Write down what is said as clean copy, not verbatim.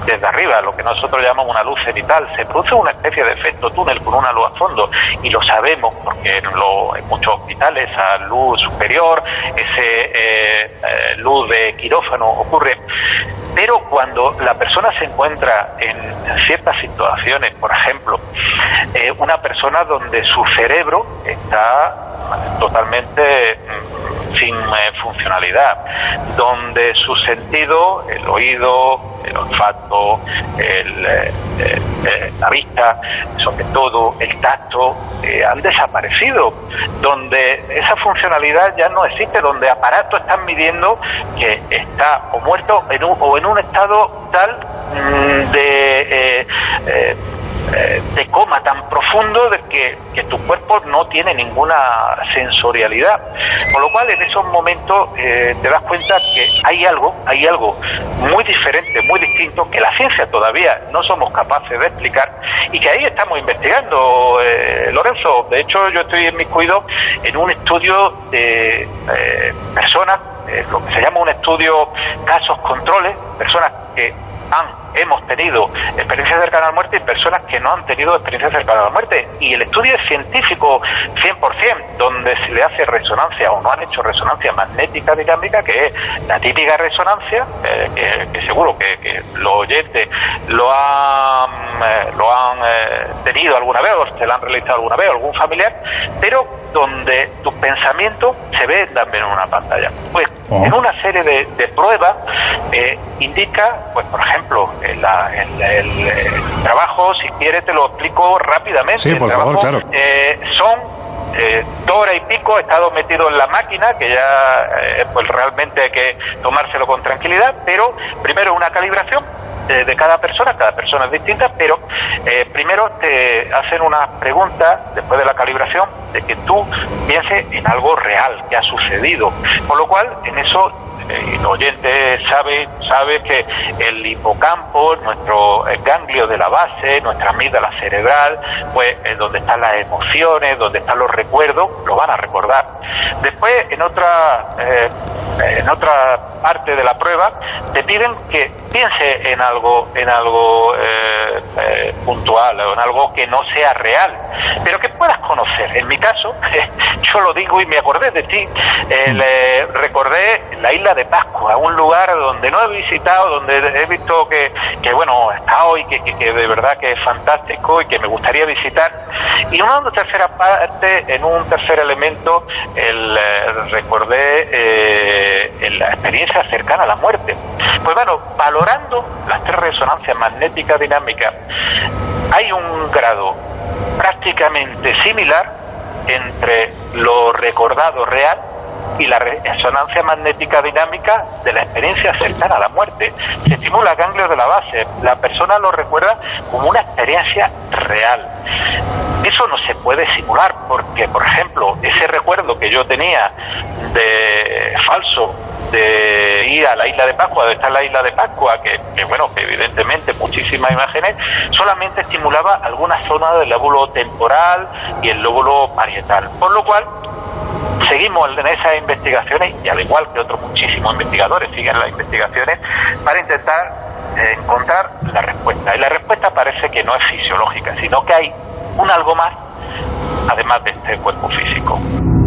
desde arriba, lo que nosotros llamamos una luz cenital, se produce una especie de efecto túnel con una luz a fondo, y lo sabemos porque en muchos hospitales a luz superior, luz de quirófano ocurre. Pero cuando la persona se encuentra en ciertas situaciones, por ejemplo, una persona donde su cerebro está totalmente sin funcionalidad, donde su sentido, el oído, el olfato, la vista, sobre todo el tacto, han desaparecido, donde esa funcionalidad ya no existe, donde aparatos están midiendo que está o muerto o en un estado tal de coma tan profundo de que tu cuerpo no tiene ninguna sensorialidad, con lo cual en esos momentos te das cuenta que hay algo muy diferente, muy distinto, que la ciencia todavía no somos capaces de explicar, y que ahí estamos investigando, Lorenzo. De hecho, yo estoy inmiscuido en un estudio de personas, lo que se llama un estudio casos controles, personas que hemos tenido experiencias cercanas a la muerte y personas que no han tenido experiencias cercanas a la muerte, y el estudio es científico 100%, donde se le hace resonancia, o no han hecho resonancia magnética dinámica, que es la típica resonancia, que seguro que los oyentes lo han tenido alguna vez, o se la han realizado alguna vez, o algún familiar, pero donde tus pensamientos se ven también en una pantalla. Pues en una serie de pruebas indica, pues por ejemplo, el trabajo, si quieres te lo explico rápidamente. Sí, por favor, claro. Son 2 horas y pico, he estado metido en la máquina, que ya pues realmente hay que tomárselo con tranquilidad, pero primero una calibración de cada persona es distinta, pero primero te hacen unas preguntas después de la calibración de que tú pienses en algo real que ha sucedido, por lo cual en eso el oyente sabe que el hipocampo, nuestro ganglio de la base, nuestra amígdala cerebral, pues es donde están las emociones, donde están los recuerdos, lo van a recordar. Después, en otra parte de la prueba, te piden que pienses en algo puntual, o en algo que no sea real, pero que puedas conocer. En mi caso, yo lo digo y me acordé de ti, recordé la isla de Pascua, un lugar donde no he visitado, donde he visto que bueno, he estado y que de verdad que es fantástico y que me gustaría visitar. Y una tercera parte, en un tercer elemento, recordé la experiencia cercana a la muerte. Pues bueno, valorando las 3 resonancias magnéticas dinámicas, hay un grado prácticamente similar entre lo recordado real y la resonancia magnética dinámica de la experiencia cercana a la muerte. Se estimula ganglios de la base, la persona lo recuerda como una experiencia real. Eso no se puede simular porque, por ejemplo, ese recuerdo que yo tenía de falso de ir a la isla de Pascua, de estar en la isla de Pascua, que evidentemente muchísimas imágenes, solamente estimulaba algunas zonas del lóbulo temporal y el lóbulo parietal, por lo cual seguimos en esas investigaciones, y al igual que otros muchísimos investigadores siguen las investigaciones para intentar encontrar la respuesta, y la respuesta parece que no es fisiológica, sino que hay un algo más además de este cuerpo físico.